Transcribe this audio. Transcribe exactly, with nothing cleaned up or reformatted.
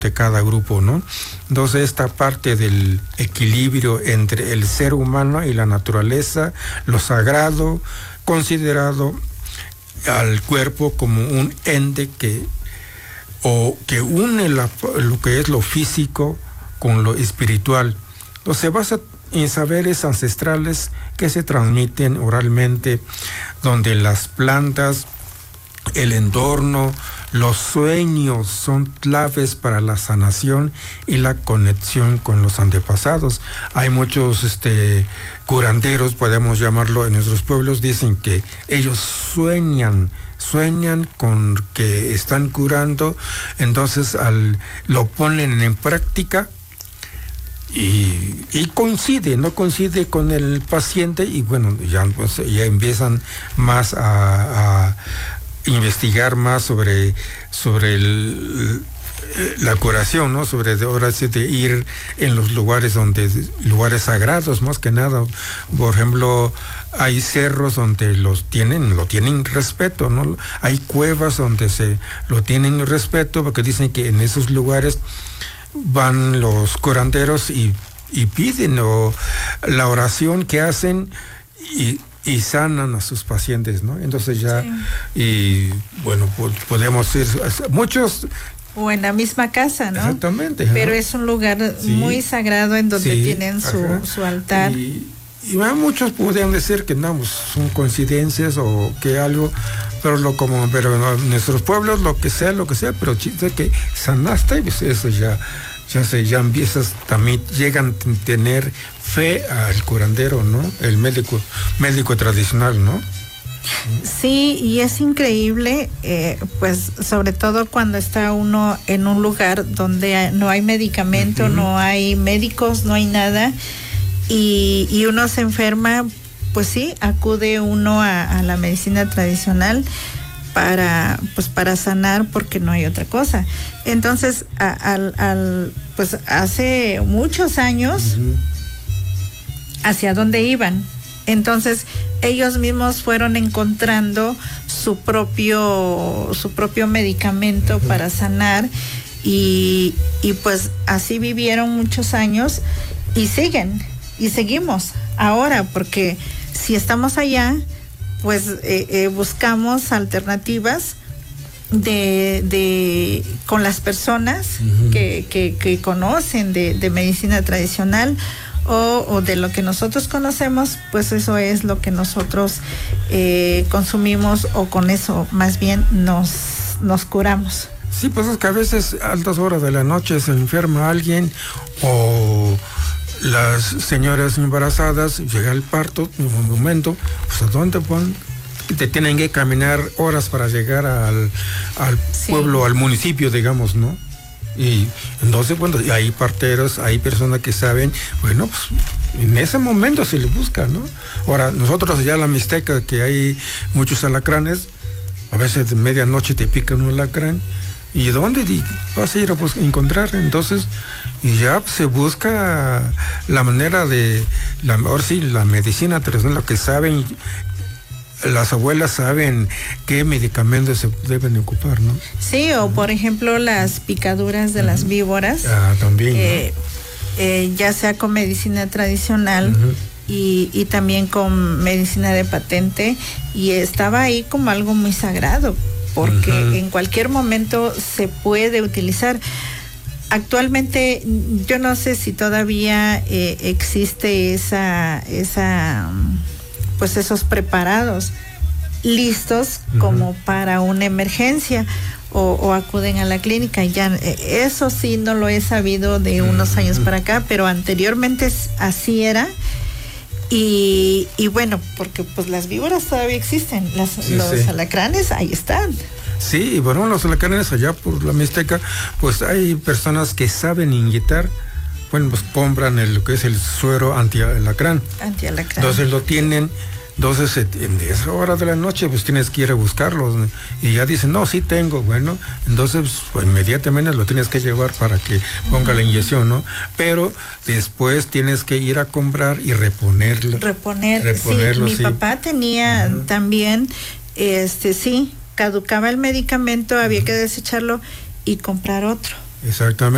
de cada grupo, ¿no? Entonces esta parte del equilibrio entre el ser humano y la naturaleza, lo sagrado, considerado al cuerpo como un ente que o que une la, lo que es lo físico con lo espiritual. Entonces se basa en saberes ancestrales que se transmiten oralmente, donde las plantas, el entorno, los sueños son claves para la sanación y la conexión con los antepasados. Hay muchos este, curanderos, podemos llamarlo, en nuestros pueblos, dicen que ellos sueñan, sueñan con que están curando, entonces al, lo ponen en práctica y, y coincide, no coincide con el paciente y bueno, ya, pues, ya empiezan más a... a investigar más sobre sobre el, la curación, ¿no? Sobre de, ahora sí de ir en los lugares donde lugares sagrados más que nada. Por ejemplo, hay cerros donde los tienen lo tienen respeto, ¿no? Hay cuevas donde se lo tienen respeto porque dicen que en esos lugares van los curanderos y y piden o la oración que hacen y y sanan a sus pacientes, ¿no? Entonces ya, sí. Y bueno, pues podemos ir, muchos... O en la misma casa, ¿no? Exactamente. Pero ¿no? Es un lugar sí. muy sagrado en donde sí. tienen su, su altar. Y, y bueno, muchos podrían decir que no, pues, son coincidencias o que algo, pero lo como, pero en nuestros pueblos, lo que sea, lo que sea, pero chiste que sanaste, pues eso ya... ya sé, ya empiezas, también llegan a tener fe al curandero, ¿no? El médico, médico tradicional, ¿no? Sí, y es increíble, eh, pues sobre todo cuando está uno en un lugar donde no hay medicamento, uh-huh. no hay médicos, no hay nada, y, y uno se enferma, pues sí, acude uno a, a la medicina tradicional para pues para sanar porque no hay otra cosa. Entonces a, al, al pues hace muchos años uh-huh. hacia dónde iban. Entonces ellos mismos fueron encontrando su propio su propio medicamento uh-huh. para sanar y y pues así vivieron muchos años y siguen y seguimos ahora porque si estamos allá pues eh, eh, buscamos alternativas de, de con las personas uh-huh. que, que, que conocen de, de medicina tradicional o, o de lo que nosotros conocemos, pues eso es lo que nosotros eh, consumimos o con eso más bien nos, nos curamos. Sí, pues es que a veces a altas horas de la noche se enferma alguien o... las señoras embarazadas, llega el parto, en un momento, pues ¿a dónde van? Te tienen que caminar horas para llegar al, al sí. pueblo, al municipio, digamos, ¿no? Y entonces, bueno, hay parteros, hay personas que saben, bueno, pues en ese momento se les busca, ¿no? Ahora, nosotros allá en la Mixteca, que hay muchos alacranes, a veces de medianoche te pican un alacrán, ¿y dónde vas a ir a pues, encontrar? Entonces, y ya se busca la manera de, la, ahora sí, la medicina tradicional, lo que saben, las abuelas saben qué medicamentos se deben ocupar, ¿no? Sí, o por ejemplo las picaduras de uh-huh. las víboras. Ah, también. Eh, ¿no? eh, ya sea con medicina tradicional. Uh-huh. Y, y también con medicina de patente, y estaba ahí como algo muy sagrado, porque uh-huh. en cualquier momento se puede utilizar. Actualmente yo no sé si todavía eh, existe esa, esa, pues esos preparados listos uh-huh. como para una emergencia o, o acuden a la clínica. Ya eh, eso sí no lo he sabido de unos uh-huh. años para acá, pero anteriormente así era. Y, y bueno, porque pues las víboras todavía existen, las, sí, los sí. alacranes ahí están. Sí, y bueno, los alacranes allá por la Mixteca, pues hay personas que saben inyectar, bueno, pues compran el, lo que es el suero anti-alacrán. Anti-alacrán. Entonces lo tienen, entonces en esa hora de la noche pues tienes que ir a buscarlos y ya dicen, no, sí tengo, bueno, entonces pues, inmediatamente lo tienes que llevar para que ponga uh-huh. la inyección, ¿no? Pero después tienes que ir a comprar y reponerlo. Reponer, reponerlo, sí, mi sí. papá tenía uh-huh. también, este, sí, caducaba el medicamento, había uh-huh. que desecharlo y comprar otro. Exactamente.